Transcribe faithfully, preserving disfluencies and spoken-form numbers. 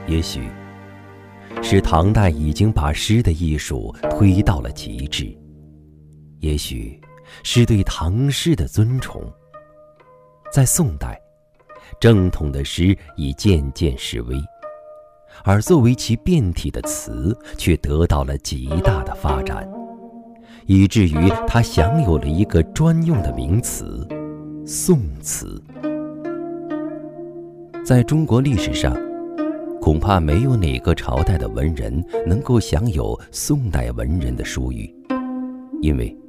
也许是唐代已经把诗的艺术推到了极致，也许是对唐诗的尊崇。在宋代，正统的诗已渐渐式微，而作为其变体的词却得到了极大的发展，以至于它享有了一个专用的名词——宋词。在中国历史上，恐怕没有哪个朝代的文人能够享有宋代文人的殊誉，因为